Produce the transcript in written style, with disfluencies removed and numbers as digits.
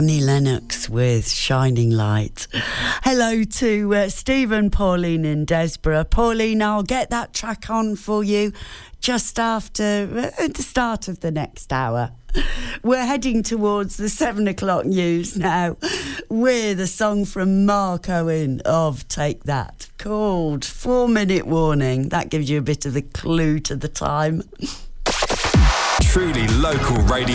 Annie Lennox with Shining Light. Hello to Stephen, Pauline and Desborough. Pauline, I'll get that track on for you just after the start of the next hour. We're heading towards the 7 o'clock news now with a song from Mark Owen of Take That called 4 Minute Warning. That gives you a bit of the clue to the time. Truly local radio.